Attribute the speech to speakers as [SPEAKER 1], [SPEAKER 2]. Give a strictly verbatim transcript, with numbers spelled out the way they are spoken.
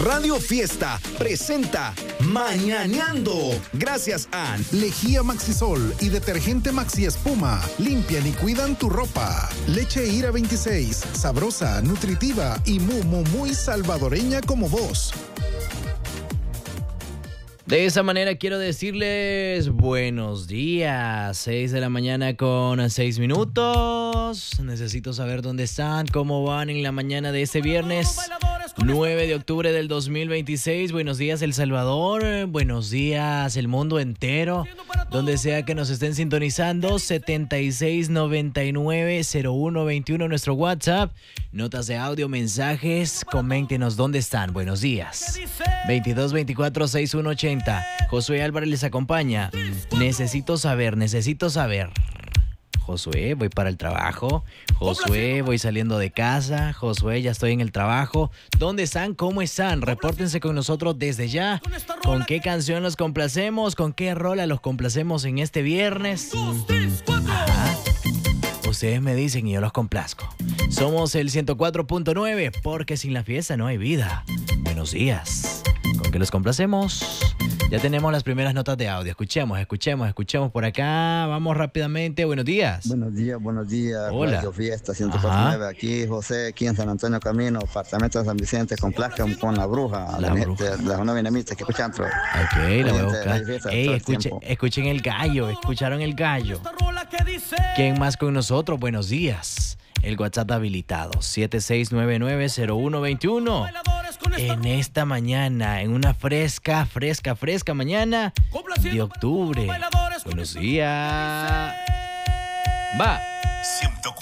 [SPEAKER 1] Radio Fiesta presenta Mañaneando. Gracias a
[SPEAKER 2] Lejía Maxisol y detergente Maxi Espuma. Limpian y cuidan tu ropa. Leche Ira veintiséis. Sabrosa, nutritiva y muy, muy, muy salvadoreña como vos.
[SPEAKER 3] De esa manera quiero decirles buenos días. seis de la mañana con seis minutos. Necesito saber dónde están, cómo van en la mañana de este viernes nueve de octubre del dos mil veintiséis. Buenos días El Salvador, buenos días el mundo entero, donde sea que nos estén sintonizando. Setenta y seis noventa y nueve cero uno veintiuno nuestro WhatsApp. Notas de audio, mensajes, coméntenos dónde están. Buenos días. veintidós veinticuatro sesenta y uno ochenta. Josué Álvarez les acompaña. Necesito saber, necesito saber. Josué, voy para el trabajo. Josué, voy saliendo de casa. Josué, ya estoy en el trabajo. ¿Dónde están? ¿Cómo están? Repórtense con nosotros desde ya. ¿Con qué canción los complacemos? ¿Con qué rola los complacemos en este viernes? Ajá. Ustedes me dicen y yo los complazco. Somos el ciento cuatro punto nueve, porque sin la fiesta no hay vida. Buenos días. ¿Con qué los complacemos? Ya tenemos las primeras notas de audio. Escuchemos, escuchemos, escuchemos por acá. Vamos rápidamente. Buenos días.
[SPEAKER 4] Buenos días, buenos días.
[SPEAKER 3] Hola.
[SPEAKER 4] Radio Fiesta ciento cuatro punto nueve. Aquí José, aquí en San Antonio Camino, apartamento de San Vicente, con placa con la bruja.
[SPEAKER 3] La
[SPEAKER 4] la
[SPEAKER 3] bruja.
[SPEAKER 4] De, la zona vietnamita, que escuchan.
[SPEAKER 3] Ok, la voy a buscar. Ey, escuchen, escuchen el gallo. ¿Escucharon el gallo? ¿Quién más con nosotros? Buenos días. El WhatsApp habilitado. siete seis nueve nueve cero uno veintiuno. En esta mañana, en una fresca, fresca, fresca mañana de octubre. Buenos días. Va.